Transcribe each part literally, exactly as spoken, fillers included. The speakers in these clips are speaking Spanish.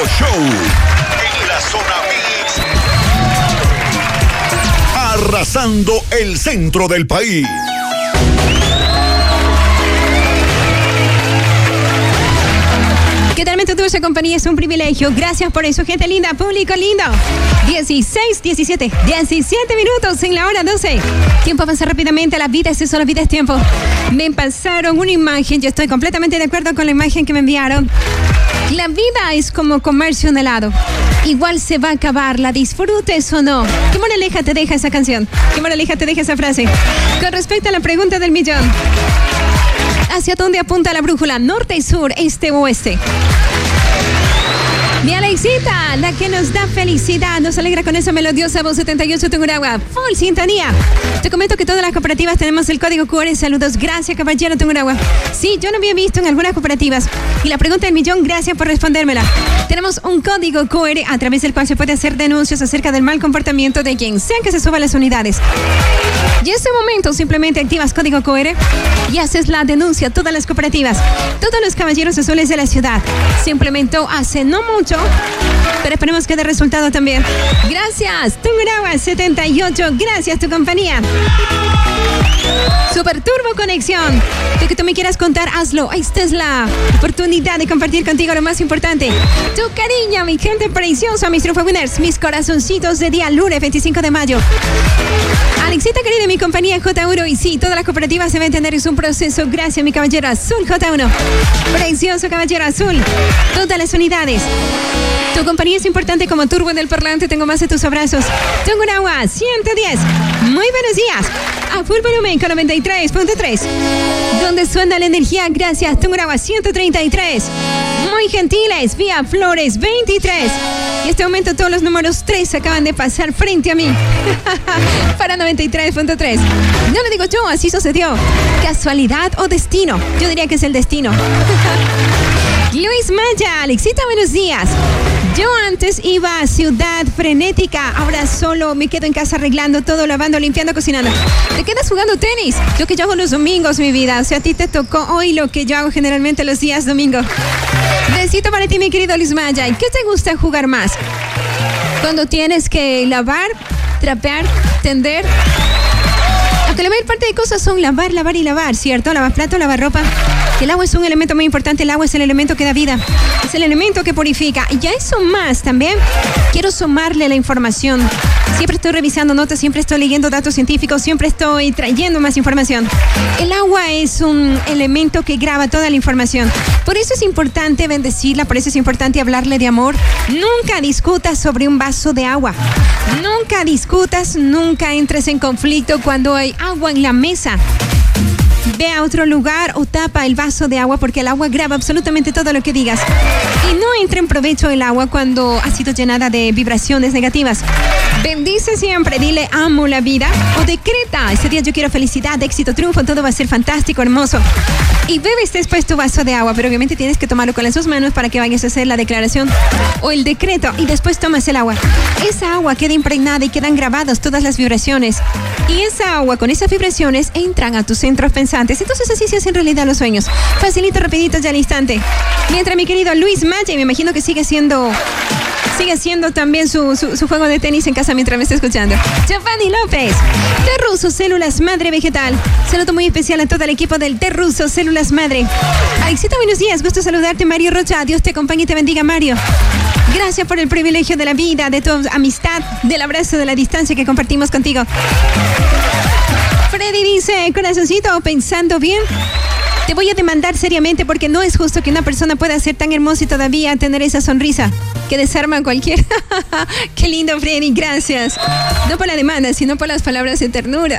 Show. En la zona mix. Arrasando el centro del país. ¿Qué tal, tu dulce compañía? Es un privilegio. Gracias por eso, gente linda, público lindo. dieciséis, diecisiete, diecisiete minutos en la hora doce. Tiempo avanza rápidamente. La vida es eso, la vida es tiempo. Me pasaron una imagen. Yo estoy completamente de acuerdo con la imagen que me enviaron. La vida es como comerse un helado. Igual se va a acabar, la disfrutes o no. ¿Qué moraleja te deja esa canción? ¿Qué moraleja te deja esa frase? Con respecto a la pregunta del millón. ¿Hacia dónde apunta la brújula? ¿Norte, sur, este o oeste? Mi Alexita, la que nos da felicidad, nos alegra con esa melodiosa voz. setenta y ocho Tungurahua, full sintonía. Te comento que todas las cooperativas tenemos el código cu erre. Saludos, gracias, caballero Tungurahua. Sí, yo no había visto en algunas cooperativas. Y la pregunta del millón, gracias por respondérmela. Tenemos un código cu erre a través del cual se puede hacer denuncias acerca del mal comportamiento de quien sea que se suba a las unidades. Y en este momento simplemente activas código cu erre y haces la denuncia a todas las cooperativas. Todos los caballeros azules de la ciudad. Se implementó hace no mucho, pero esperemos que dé resultado también. Gracias, Tungurahua setenta y ocho. Gracias, tu compañía. Super Turbo Conexión. Lo que tú me quieras contar, hazlo. Esta es la oportunidad de compartir contigo lo más importante. Tu cariño, mi gente preciosa, mis Trufa Winners, mis corazoncitos de día lunes veinticinco de mayo. Alexita querida, mi compañía J uno. Y sí, todas las cooperativas se va a entender, es un proceso. Gracias, mi caballero azul J uno. Precioso caballero azul. Todas las unidades. Tu compañía es importante como turbo en el parlante. Tengo más de tus abrazos. Tungurahua ciento diez. Muy buenos días. A full volumen con noventa y tres punto tres. Donde suena la energía. Gracias, Tungurahua ciento treinta y tres. Muy gentiles. Vía Flores veintitrés. Y en este momento todos los números tres acaban de pasar frente a mí. Para noventa y tres punto tres. No lo digo yo, así sucedió. ¿Casualidad o destino? Yo diría que es el destino. Luis Maya, Alexita, buenos días. Yo antes iba a Ciudad Frenética, ahora solo me quedo en casa arreglando todo, lavando, limpiando, cocinando. ¿Te quedas jugando tenis? Lo que yo hago los domingos, mi vida. O sea, a ti te tocó hoy lo que yo hago generalmente los días domingo. Besito para ti, mi querido Luis Maya. ¿Y qué te gusta jugar más? Cuando tienes que lavar, trapear, tender. Aunque la mayor parte de cosas son lavar, lavar y lavar, ¿cierto? Lavar plato, lavar ropa. El agua es un elemento muy importante. El agua es el elemento que da vida. Es el elemento que purifica. Y a eso más también quiero sumarle la información. Siempre estoy revisando notas, siempre estoy leyendo datos científicos, siempre estoy trayendo más información. El agua es un elemento que graba toda la información. Por eso es importante bendecirla, por eso es importante hablarle de amor. Nunca discutas sobre un vaso de agua. Nunca discutas, nunca entres en conflicto cuando hay agua en la mesa. Ve a otro lugar o tapa el vaso de agua porque el agua graba absolutamente todo lo que digas. Y no entre en provecho el agua cuando ha sido llenada de vibraciones negativas. Bendice siempre, dile amo la vida o decreta, ese día yo quiero felicidad, éxito, triunfo, todo va a ser fantástico, hermoso. Y bebes después tu vaso de agua, pero obviamente tienes que tomarlo con las dos manos para que vayas a hacer la declaración o el decreto y después tomas el agua. Esa agua queda impregnada y quedan grabadas todas las vibraciones. Y esa agua con esas vibraciones entran a tus centros pensantes. Entonces así se hacen realidad los sueños. Facilito, rapidito, ya al instante. Mientras mi querido Luis Maya, y me imagino que sigue siendo... Sigue siendo también su, su, su juego de tenis en casa mientras me está escuchando. Giovanni López, Terruso Células Madre Vegetal. Saludo muy especial a todo el equipo del Terruso Células Madre. Alexita, buenos días. Gusto saludarte, Mario Rocha. Dios te acompañe y te bendiga, Mario. Gracias por el privilegio de la vida, de tu amistad, del abrazo, de la distancia que compartimos contigo. Freddy dice, corazoncito, pensando bien. Te voy a demandar seriamente porque no es justo que una persona pueda ser tan hermosa y todavía tener esa sonrisa que desarma a cualquiera. Qué lindo, Freddy, gracias. No por la demanda, sino por las palabras de ternura.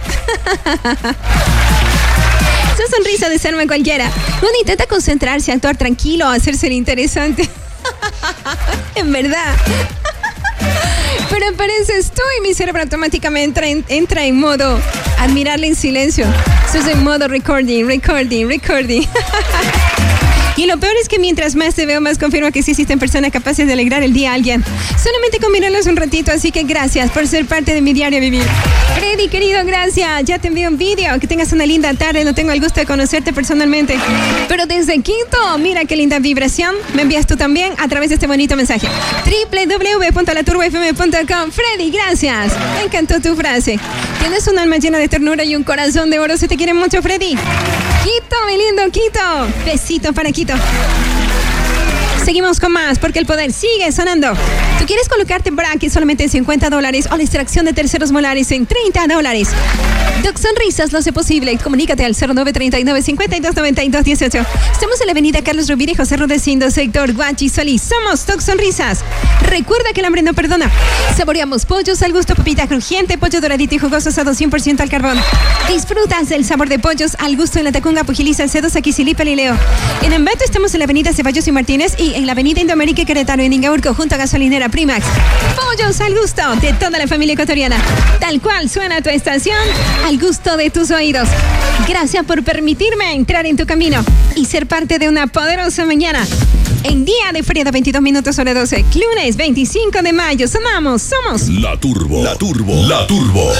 Esa sonrisa desarma a cualquiera. Uno intenta concentrarse, actuar tranquilo, hacerse el interesante. En verdad. Pero apareces tú y mi cerebro automáticamente entra en, entra en modo admirarle en silencio. Eso es en modo recording, recording, recording. Y lo peor es que mientras más te veo, más confirmo que sí existen personas capaces de alegrar el día a alguien. Solamente con mirarlos un ratito, así que gracias por ser parte de mi diario vivir. Freddy, querido, gracias. Ya te envío un vídeo. Que tengas una linda tarde. No tengo el gusto de conocerte personalmente, pero desde Quito, mira qué linda vibración me envías tú también a través de este bonito mensaje. doble u doble u doble u punto la turbo f m punto com. Freddy, gracias. Me encantó tu frase. Tienes un alma llena de ternura y un corazón de oro. Se te quiere mucho, Freddy. Quito, mi lindo Quito. Besito para Quito. Seguimos con más porque el poder sigue sonando. ¿Tú quieres colocarte brackets solamente en cincuenta dólares o la extracción de terceros molares en treinta dólares? Doc Sonrisas lo hace posible. Comunícate al cero nueve treinta y nueve cincuenta y dos noventa y dos dieciocho. Estamos en la avenida Carlos Rovira y José Rudecindo, sector Guachi Solís. Somos Doc Sonrisas. Recuerda que el hambre no perdona. Saboreamos pollos al gusto, papita crujiente, pollo doradito y jugoso asado cien por ciento al carbón. Disfrutas del sabor de pollos al gusto en la Tacunga, Pujiliza, Alcedo, Saquicilí, y Leo. En Ambato estamos en la avenida Ceballos y Martínez y en la avenida Indoamérica Querétaro en Ingaurco junto a gasolinera Primax. Pollos al gusto de toda la familia ecuatoriana. Tal cual suena tu estación, al gusto de tus oídos. Gracias por permitirme entrar en tu camino y ser parte de una poderosa mañana. En día de feriado, veintidós minutos sobre doce, lunes veinticinco de mayo, sonamos, somos La Turbo, La Turbo, La Turbo.